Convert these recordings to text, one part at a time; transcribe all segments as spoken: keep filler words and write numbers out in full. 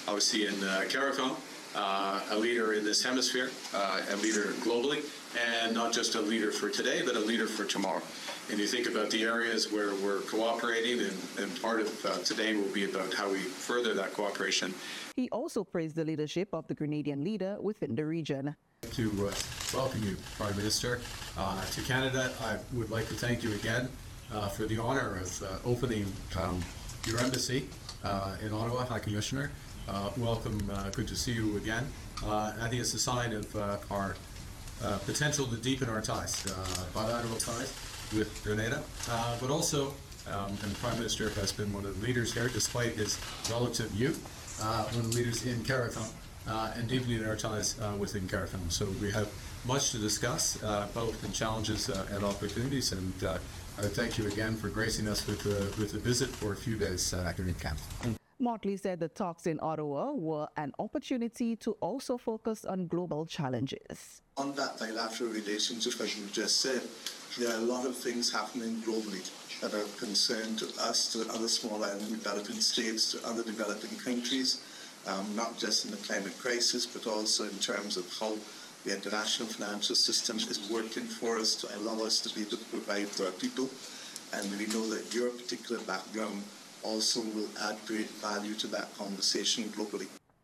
obviously in uh, CARICOM, uh, a leader in this hemisphere, uh, a leader globally, and not just a leader for today, but a leader for tomorrow. And you think about the areas where we're cooperating, and, and part of uh, today will be about how we further that cooperation. He also praised the leadership of the Grenadian leader within the region. To uh, welcome you, Prime Minister, uh, to Canada. I would like to thank you again uh, for the honor of uh, opening um, your embassy uh, in Ottawa, High Commissioner. Uh, welcome, uh, good to see you again. Uh, I think it's a sign of uh, our uh, potential to deepen our ties, uh, bilateral ties with Grenada, uh, but also, um, and the Prime Minister has been one of the leaders here, despite his relative youth, uh, one of the leaders in CARICOM, uh, and deepening our ties uh, within CARICOM. So we have much to discuss, uh, both in challenges uh, and opportunities, and uh, I thank you again for gracing us with, uh, with a visit for a few days uh, here in Canada. Motley said the talks in Ottawa were an opportunity to also focus on global challenges. On that bilateral relationship, as you just said, there are a lot of things happening globally that are of concern to us, to other small and developing states, to other developing countries, um, not just in the climate crisis, but also in terms of how the international financial system is working for us to allow us to be able to provide for our people. And we know that your particular background also will add great value to that conversation globally.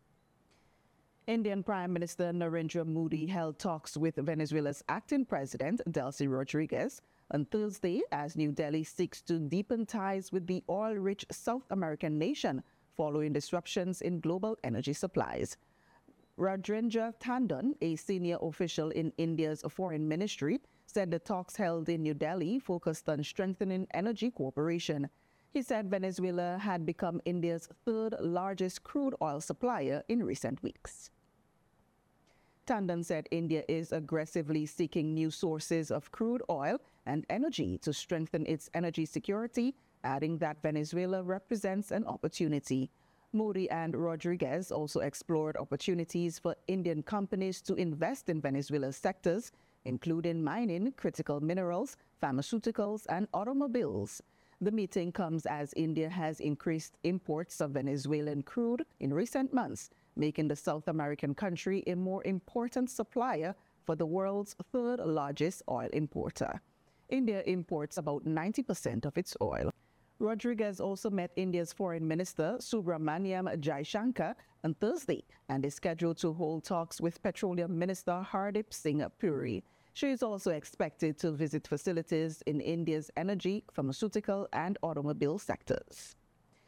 Indian Prime Minister Narendra Modi held talks with Venezuela's acting president, Delcy Rodriguez, on Thursday as New Delhi seeks to deepen ties with the oil-rich South American nation following disruptions in global energy supplies. Rajendra Tandon, a senior official in India's foreign ministry, said the talks held in New Delhi focused on strengthening energy cooperation. He said Venezuela had become India's third largest crude oil supplier in recent weeks. Tandon said India is aggressively seeking new sources of crude oil and energy to strengthen its energy security, adding that Venezuela represents an opportunity. Modi and Rodriguez also explored opportunities for Indian companies to invest in Venezuela's sectors, including mining, critical minerals, pharmaceuticals, and automobiles. The meeting comes as India has increased imports of Venezuelan crude in recent months, making the South American country a more important supplier for the world's third largest oil importer. India imports about ninety percent of its oil. Rodriguez also met India's Foreign Minister Subramaniam Jaishankar on Thursday and is scheduled to hold talks with Petroleum Minister Hardip Singh Puri. She is also expected to visit facilities in India's energy, pharmaceutical, and automobile sectors.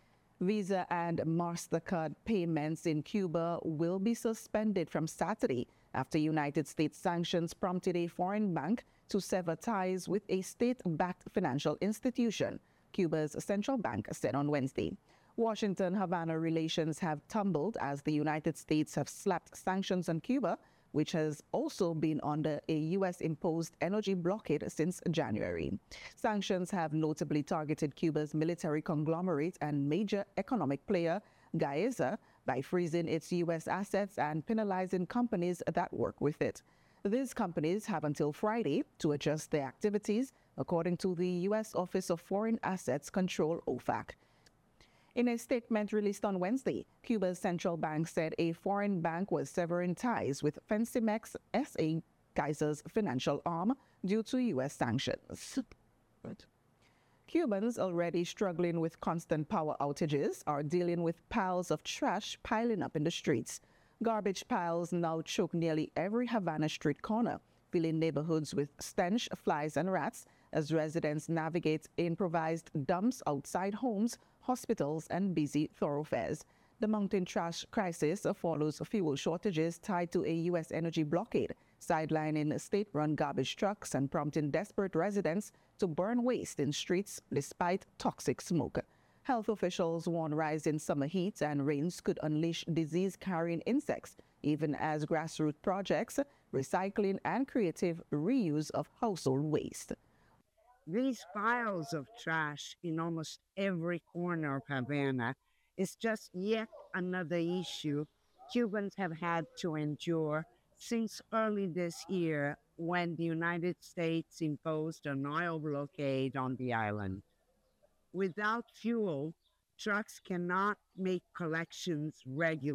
Visa and MasterCard payments in Cuba will be suspended from Saturday after United States sanctions prompted a foreign bank to sever ties with a state-backed financial institution, Cuba's central bank said on Wednesday. Washington-Havana relations have tumbled as the United States have slapped sanctions on Cuba, which has also been under a U S-imposed energy blockade since January. Sanctions have notably targeted Cuba's military conglomerate and major economic player, Gaesa, by freezing its U S assets and penalizing companies that work with it. These companies have until Friday to adjust their activities, according to the U S Office of Foreign Assets Control, O F A C. In a statement released on Wednesday, Cuba's central bank said a foreign bank was severing ties with Fensimex S A, Geyser's financial arm, due to U S sanctions. Right. Cubans, already struggling with constant power outages, are dealing with piles of trash piling up in the streets. Garbage piles now choke nearly every Havana street corner, filling neighborhoods with stench, flies, and rats as residents navigate improvised dumps outside homes, hospitals, and busy thoroughfares. The mounting trash crisis follows fuel shortages tied to a U S energy blockade, sidelining state-run garbage trucks and prompting desperate residents to burn waste in streets despite toxic smoke. Health officials warn rising summer heat and rains could unleash disease-carrying insects, even as grassroots projects, recycling, and creative reuse of household waste. These piles of trash in almost every corner of Havana is just yet another issue Cubans have had to endure since early this year when the United States imposed an oil blockade on the island. Without fuel, trucks cannot make collections regular.